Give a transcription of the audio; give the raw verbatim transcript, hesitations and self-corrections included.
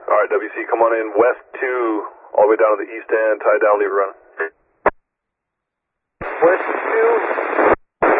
All right, W C, come on in west two, all the way down to the east end, tie down, leave it running. West two.